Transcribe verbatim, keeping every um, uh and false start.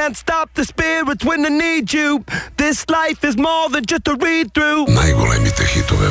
can't stop the spirits when they need you. This life is more than just a read-through. Най-големите хитове